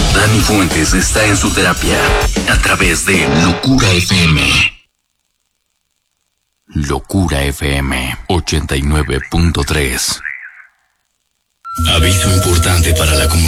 Dani Fuentes está en su terapia a través de Locura FM. Locura FM 89.3. Aviso importante para la comunidad.